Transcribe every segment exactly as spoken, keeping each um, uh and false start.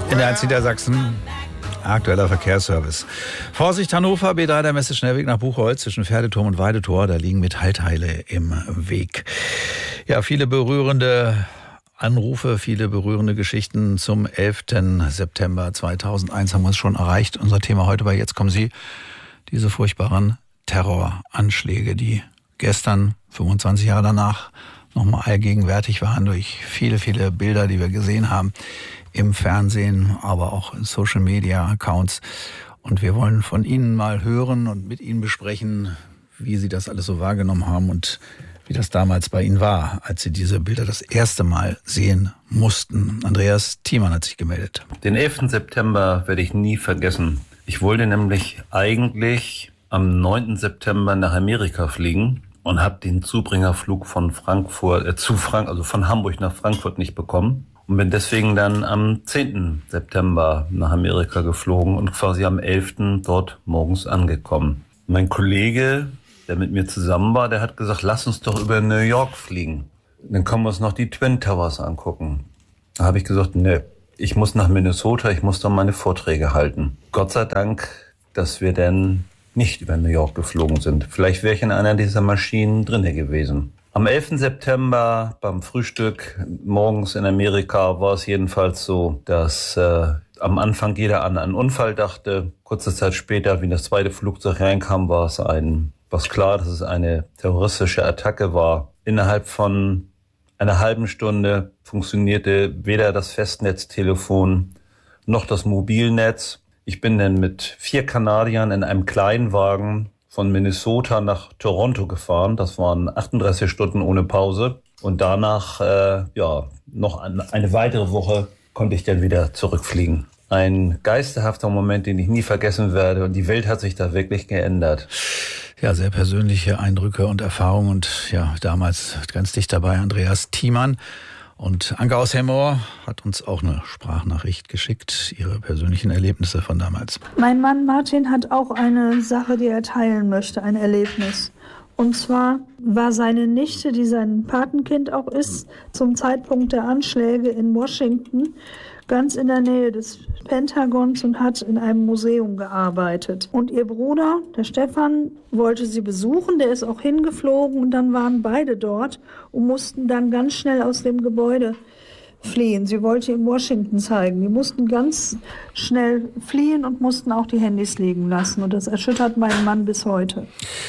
In der eins Niedersachsen, aktueller Verkehrsservice. Vorsicht Hannover, B drei der Messe Schnellweg nach Buchholz zwischen Pferdeturm und Weidetor. Da liegen Metallteile im Weg. Ja, viele berührende Anrufe, viele berührende Geschichten zum elften September zweitausendeins haben wir uns schon erreicht. Unser Thema heute bei Jetzt kommen Sie, diese furchtbaren Terroranschläge, die gestern, fünfundzwanzig Jahre danach, nochmal allgegenwärtig waren durch viele, viele Bilder, die wir gesehen haben im Fernsehen, aber auch in Social-Media-Accounts. Und wir wollen von Ihnen mal hören und mit Ihnen besprechen, wie Sie das alles so wahrgenommen haben und wie das damals bei Ihnen war, als Sie diese Bilder das erste Mal sehen mussten. Andreas Thiemann hat sich gemeldet. Den elften September werde ich nie vergessen. Ich wollte nämlich eigentlich am neunten September nach Amerika fliegen und habe den Zubringerflug von Frankfurt äh, zu Frank, also von Hamburg nach Frankfurt nicht bekommen und bin deswegen dann am zehnten September nach Amerika geflogen und quasi am elften dort morgens angekommen. Mein Kollege, der mit mir zusammen war, der hat gesagt, lass uns doch über New York fliegen. Dann können wir uns noch die Twin Towers angucken. Da habe ich gesagt, ne, ich muss nach Minnesota, ich muss da meine Vorträge halten. Gott sei Dank, dass wir dann nicht über New York geflogen sind. Vielleicht wäre ich in einer dieser Maschinen drinne gewesen. Am elften September beim Frühstück morgens in Amerika war es jedenfalls so, dass äh, am Anfang jeder an einen Unfall dachte. Kurze Zeit später, wie das zweite Flugzeug reinkam, war es ein, war klar, dass es eine terroristische Attacke war. Innerhalb von einer halben Stunde funktionierte weder das Festnetztelefon noch das Mobilnetz. Ich bin dann mit vier Kanadiern in einem Kleinwagen von Minnesota nach Toronto gefahren. Das waren achtunddreißig Stunden ohne Pause. Und danach, äh, ja, noch eine weitere Woche konnte ich dann wieder zurückfliegen. Ein geisterhafter Moment, den ich nie vergessen werde. Und die Welt hat sich da wirklich geändert. Ja, sehr persönliche Eindrücke und Erfahrungen. Und ja, damals ganz dicht dabei Andreas Thiemann. Und Anke aus Hemmoor hat uns auch eine Sprachnachricht geschickt, ihre persönlichen Erlebnisse von damals. Mein Mann Martin hat auch eine Sache, die er teilen möchte, ein Erlebnis. Und zwar war seine Nichte, die sein Patenkind auch ist, zum Zeitpunkt der Anschläge in Washington ganz in der Nähe des Pentagons und hat in einem Museum gearbeitet. Und ihr Bruder, der Stefan, wollte sie besuchen, der ist auch hingeflogen und dann waren beide dort und mussten dann ganz schnell aus dem Gebäude fliehen. Sie wollte ihm Washington zeigen. Die mussten ganz schnell fliehen und mussten auch die Handys liegen lassen. Und das erschüttert meinen Mann bis heute.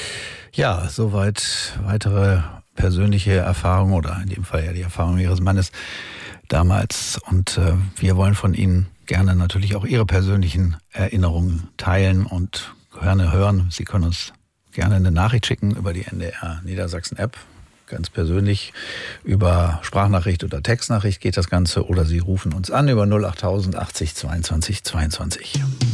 Ja, soweit weitere persönliche Erfahrungen oder in dem Fall ja die Erfahrung Ihres Mannes damals. Und äh, wir wollen von Ihnen gerne natürlich auch Ihre persönlichen Erinnerungen teilen und gerne hören. Sie können uns gerne eine Nachricht schicken über die N D R Niedersachsen App. Ganz persönlich über Sprachnachricht oder Textnachricht geht das Ganze. Oder Sie rufen uns an über null acht tausend achtzig zweiundzwanzig zweiundzwanzig.